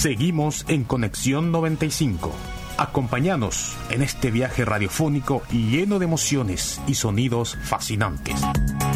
Seguimos en Conexión 95. Acompáñanos en este viaje radiofónico lleno de emociones y sonidos fascinantes.